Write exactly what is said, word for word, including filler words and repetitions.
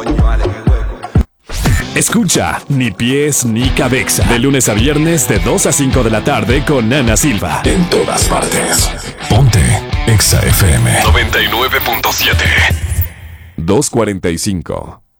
Escucha Ni Pies Ni Cabeza de lunes a viernes de dos a cinco de la tarde con Ana Silva. En todas partes. Ponte Exa F M noventa y nueve punto siete. dos cuarenta y cinco.